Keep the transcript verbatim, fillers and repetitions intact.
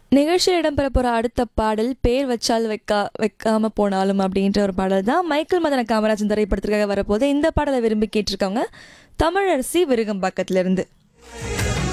நிகழ்ச்சியில் இடம்பெற போகிற அடுத்த பாடல் பேர் வச்சால் வைக்கா வைக்காம போனாலும் அப்படின்ற ஒரு பாடல் தான். மைக்கேல் மதன காமராஜன் திரைப்படத்திற்காக வரப்போது. இந்த பாடலை விரும்பி கேட்டிருக்காங்க தமிழரசி விருகம்பாக்கத்திலிருந்து.